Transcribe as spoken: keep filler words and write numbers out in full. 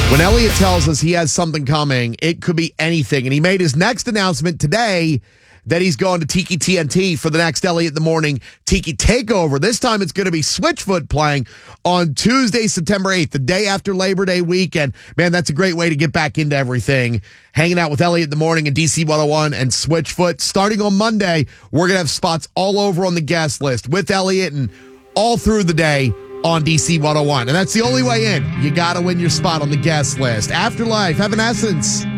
When Elliot tells us he has something coming, it could be anything. And he made his next announcement today that he's going to Tiki T N T for the next Elliot in the Morning Tiki Takeover. This time it's going to be Switchfoot playing on Tuesday, September eighth, the day after Labor Day weekend. Man, that's a great way to get back into everything. Hanging out with Elliot in the Morning and D C one oh one and Switchfoot. Starting on Monday, we're going to have spots all over on the guest list with Elliot and all through the day on D C one oh one. And that's the only way in. You got to win your spot on the guest list. Afterlife, Evanescence.